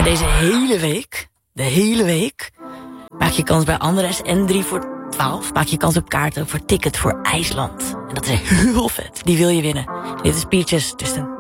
Maar deze de hele week, maak je kans bij Andres en 3 voor 12. Maak je kans op kaarten voor ticket voor IJsland. En dat is heel vet. Die wil je winnen. Dit is Peaches, Tristan.